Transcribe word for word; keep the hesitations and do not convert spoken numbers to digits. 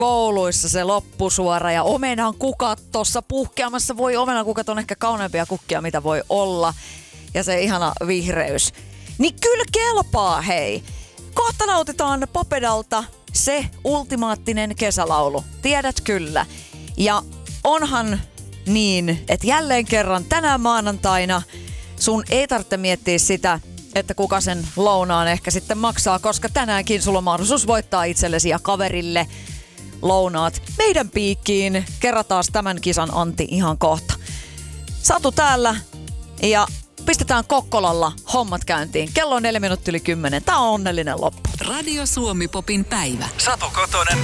kouluissa se loppusuora ja omenan kukat tuossa puhkeamassa. Voi omenan kukat on ehkä kauneimpia kukkia, mitä voi olla. Ja se ihana vihreys. Niin kyllä kelpaa, hei. Kohta nautitaan Popedalta se ultimaattinen kesälaulu. Tiedät kyllä. Ja onhan niin, että jälleen kerran tänään maanantaina sun ei tarvitse miettiä sitä, että kuka sen lounaan ehkä sitten maksaa, koska tänäänkin sulla on mahdollisuus voittaa itsellesi ja kaverille lounaat meidän piikkiin. Kerrataan tämän kisan anti ihan kohta. Satu täällä ja pistetään Kokkolalla hommat käyntiin. Kello on neljä minuuttia yli kymmenen. Tää on onnellinen loppu. Radio Suomi Popin päivä. Satu Kotonen